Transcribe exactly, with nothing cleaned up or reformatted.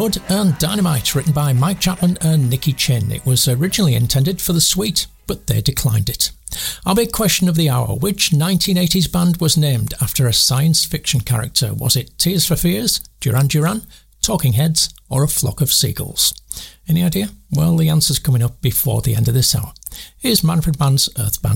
Mud and Dynamite, written by Mike Chapman and Nicky Chin. It was originally intended for the Sweet, but they declined it. Our big question of the hour: which nineteen eighties band was named after a science fiction character? Was it Tears for Fears, Duran Duran, Talking Heads, or A Flock of Seagulls? Any idea? Well, the answer's coming up before the end of this hour. Here's Manfred Mann's Earth Band.